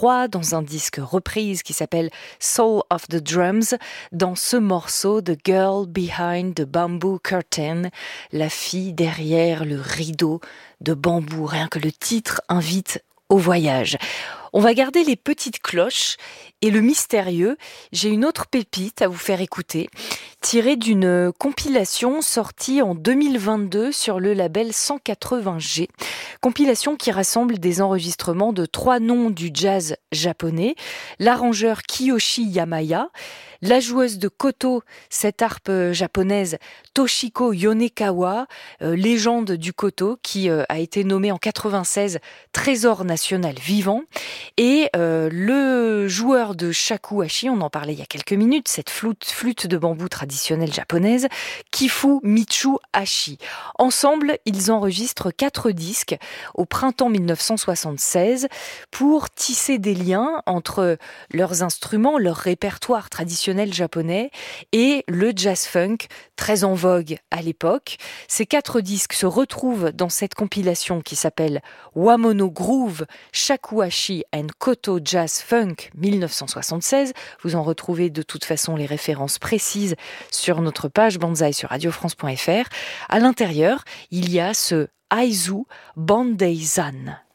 2003 dans un disque reprise qui s'appelle Soul of the Drums, dans ce morceau The Girl Behind the Bamboo Curtain, la fille derrière le rideau de bambou. Rien que le titre invite au voyage. On va garder les petites cloches et le mystérieux. J'ai une autre pépite à vous faire écouter, tirée d'une compilation sortie en 2022 sur le label 180G. Compilation qui rassemble des enregistrements de 3 noms du jazz japonais, l'arrangeur Kiyoshi Yamaya, la joueuse de koto, cette harpe japonaise Toshiko Yonekawa, légende du koto qui a été nommée en 96 trésor national vivant, et le joueur de shakuhachi, on en parlait il y a quelques minutes, cette flûte de bambou traditionnelle japonaise, Kifu Mitsuhashi. Ensemble, ils enregistrent 4 disques au printemps 1976 pour tisser des liens entre leurs instruments, leur répertoire traditionnel japonais et le jazz-funk très en vogue à l'époque. Ces 4 disques se retrouvent dans cette compilation qui s'appelle Wamono Groove, Shakuhachi and Koto Jazz Funk 1976. Vous en retrouvez de toute façon les références précises sur notre page Banzai sur radiofrance.fr. À l'intérieur, il y a ce Aizu Bandeizan.